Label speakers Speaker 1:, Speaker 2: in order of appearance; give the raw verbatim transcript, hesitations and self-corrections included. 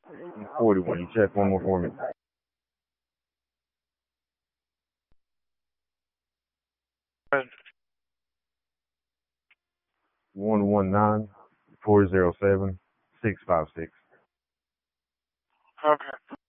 Speaker 1: forty-one. You check one more for me. one one nine, four zero seven, six five six.
Speaker 2: Okay.